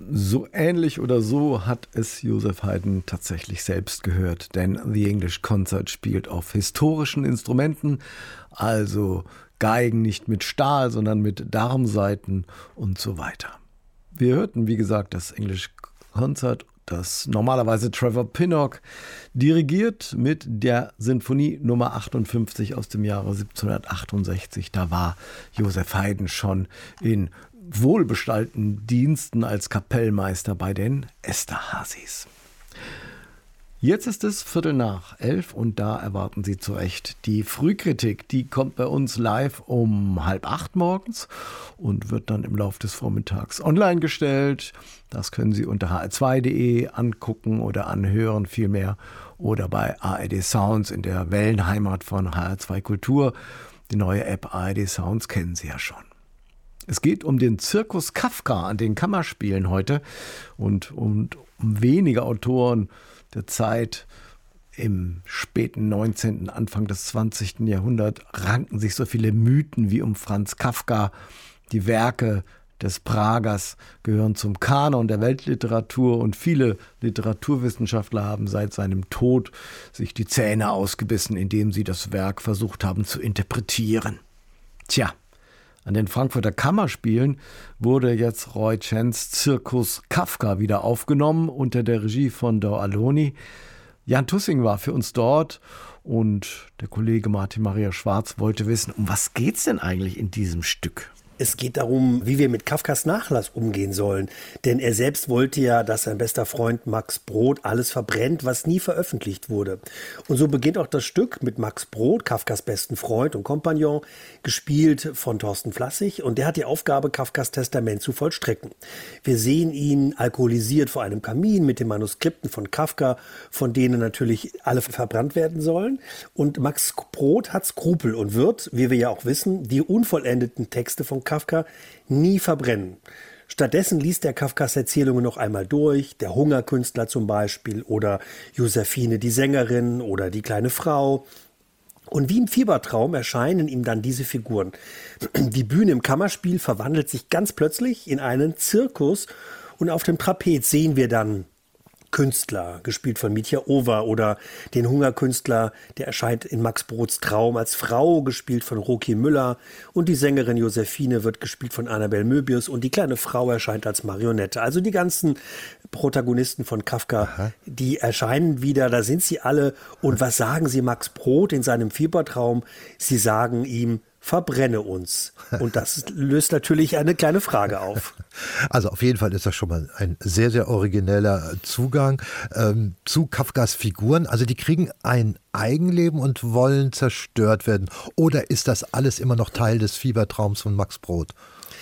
So ähnlich oder so hat es Joseph Haydn tatsächlich selbst gehört, denn The English Concert spielt auf historischen Instrumenten, also Geigen nicht mit Stahl, sondern mit Darmsaiten und so weiter. Wir hörten, wie gesagt, das English Concert, das normalerweise Trevor Pinnock dirigiert mit der Sinfonie Nummer 58 aus dem Jahre 1768. Da war Joseph Haydn schon in wohlbestallten Diensten als Kapellmeister bei den Esterházys. Jetzt ist es 11:15 und da erwarten Sie zu Recht die Frühkritik. Die kommt bei uns live um 7:30 morgens und wird dann im Laufe des Vormittags online gestellt. Das können Sie unter hr2.de angucken oder anhören vielmehr oder bei ARD Sounds in der Wellenheimat von HR2 Kultur. Die neue App ARD Sounds kennen Sie ja schon. Es geht um den Zirkus Kafka an den Kammerspielen heute und um wenige Autoren der Zeit. Im späten 19., Anfang des 20. Jahrhundert ranken sich so viele Mythen wie um Franz Kafka. Die Werke des Pragers gehören zum Kanon der Weltliteratur und viele Literaturwissenschaftler haben seit seinem Tod sich die Zähne ausgebissen, indem sie das Werk versucht haben zu interpretieren. Tja, an den Frankfurter Kammerspielen wurde jetzt Roy Chens Zirkus Kafka wieder aufgenommen unter der Regie von Dor Aloni. Jan Tussing war für uns dort und der Kollege Martin Maria Schwarz wollte wissen, um was geht's denn eigentlich in diesem Stück? Es geht darum, wie wir mit Kafkas Nachlass umgehen sollen. Denn er selbst wollte ja, dass sein bester Freund Max Brod alles verbrennt, was nie veröffentlicht wurde. Und so beginnt auch das Stück mit Max Brod, Kafkas besten Freund und Kompagnon, gespielt von Thorsten Flassig. Und der hat die Aufgabe, Kafkas Testament zu vollstrecken. Wir sehen ihn alkoholisiert vor einem Kamin mit den Manuskripten von Kafka, von denen natürlich alle verbrannt werden sollen. Und Max Brod hat Skrupel und wird, wie wir ja auch wissen, die unvollendeten Texte von Kafka nie verbrennen. Stattdessen liest er Kafkas Erzählungen noch einmal durch, der Hungerkünstler zum Beispiel oder Josephine die Sängerin oder die kleine Frau. Und wie im Fiebertraum erscheinen ihm dann diese Figuren. Die Bühne im Kammerspiel verwandelt sich ganz plötzlich in einen Zirkus und auf dem Trapez sehen wir dann Künstler, gespielt von Mitya Over, oder den Hungerkünstler, der erscheint in Max Brods Traum als Frau, gespielt von Roki Müller, und die Sängerin Josephine wird gespielt von Annabel Möbius und die kleine Frau erscheint als Marionette. Also die ganzen Protagonisten von Kafka, die erscheinen wieder, da sind sie alle. Und was sagen sie Max Brod in seinem Fiebertraum? Sie sagen ihm: Verbrenne uns. Und das löst natürlich eine kleine Frage auf. Also auf jeden Fall ist das schon mal ein sehr, sehr origineller Zugang zu Kafkas Figuren. Also die kriegen ein Eigenleben und wollen zerstört werden. Oder ist das alles immer noch Teil des Fiebertraums von Max Brod?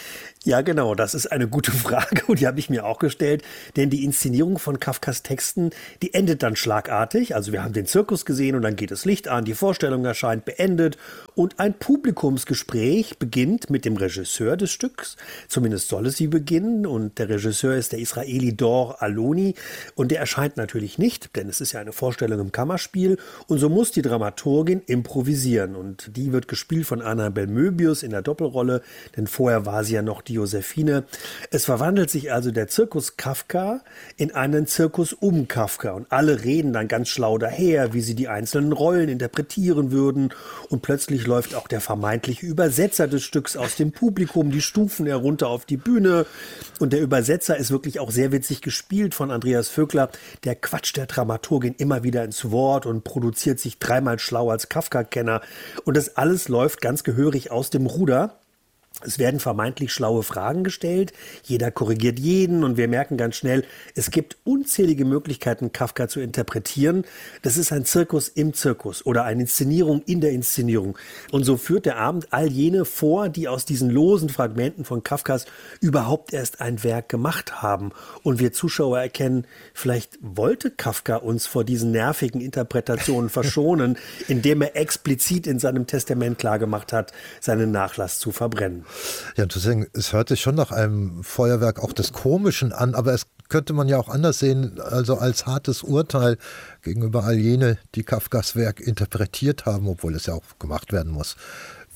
Ja, genau, das ist eine gute Frage und die habe ich mir auch gestellt, denn die Inszenierung von Kafkas Texten, die endet dann schlagartig. Also wir haben den Zirkus gesehen und dann geht das Licht an, die Vorstellung erscheint, beendet und ein Publikumsgespräch beginnt mit dem Regisseur des Stücks. Zumindest soll es sie beginnen, und der Regisseur ist der Israeli Dor Aloni und der erscheint natürlich nicht, denn es ist ja eine Vorstellung im Kammerspiel, und so muss die Dramaturgin improvisieren, und die wird gespielt von Annabel Möbius in der Doppelrolle, denn vorher war sie ja noch die Josephine. Es verwandelt sich also der Zirkus Kafka in einen Zirkus um Kafka, und alle reden dann ganz schlau daher, wie sie die einzelnen Rollen interpretieren würden, und plötzlich läuft auch der vermeintliche Übersetzer des Stücks aus dem Publikum die Stufen herunter auf die Bühne, und der Übersetzer ist wirklich auch sehr witzig gespielt von Andreas Vögler. Der quatscht der Dramaturgin immer wieder ins Wort und produziert sich dreimal schlau als Kafka-Kenner, und das alles läuft ganz gehörig aus dem Ruder. Es werden vermeintlich schlaue Fragen gestellt, jeder korrigiert jeden, und wir merken ganz schnell, es gibt unzählige Möglichkeiten, Kafka zu interpretieren. Das ist ein Zirkus im Zirkus oder eine Inszenierung in der Inszenierung. Und so führt der Abend all jene vor, die aus diesen losen Fragmenten von Kafkas überhaupt erst ein Werk gemacht haben. Und wir Zuschauer erkennen, vielleicht wollte Kafka uns vor diesen nervigen Interpretationen verschonen, indem er explizit in seinem Testament klargemacht hat, seinen Nachlass zu verbrennen. Ja, es hört sich schon nach einem Feuerwerk auch des Komischen an, aber es könnte man ja auch anders sehen, also als hartes Urteil gegenüber all jene, die Kafkas Werk interpretiert haben, obwohl es ja auch gemacht werden muss.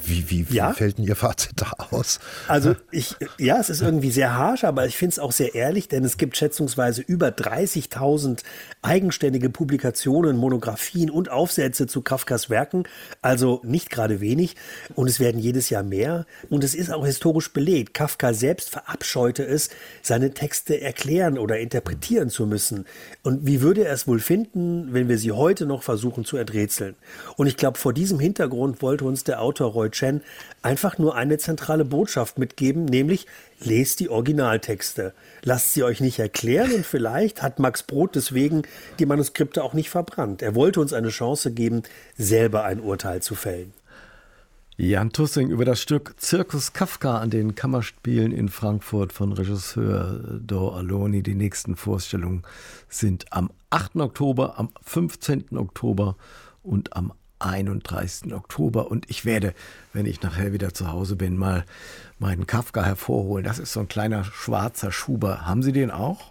Wie fällt denn Ihr Fazit da aus? Also es ist irgendwie sehr harsch, aber ich finde es auch sehr ehrlich, denn es gibt schätzungsweise über 30.000 eigenständige Publikationen, Monographien und Aufsätze zu Kafkas Werken, also nicht gerade wenig, und es werden jedes Jahr mehr und es ist auch historisch belegt. Kafka selbst verabscheute es, seine Texte erklären oder interpretieren zu müssen. Und wie würde er es wohl finden, wenn wir sie heute noch versuchen zu enträtseln? Und ich glaube, vor diesem Hintergrund wollte uns der Autor Roy Chen einfach nur eine zentrale Botschaft mitgeben, nämlich lest die Originaltexte. Lasst sie euch nicht erklären und vielleicht hat Max Brod deswegen die Manuskripte auch nicht verbrannt. Er wollte uns eine Chance geben, selber ein Urteil zu fällen. Jan Tussing über das Stück Zirkus Kafka an den Kammerspielen in Frankfurt von Regisseur Do Aloni. Die nächsten Vorstellungen sind am 8. Oktober, am 15. Oktober und am 31. Oktober. Und ich werde, wenn ich nachher wieder zu Hause bin, mal meinen Kafka hervorholen. Das ist so ein kleiner schwarzer Schuber. Haben Sie den auch?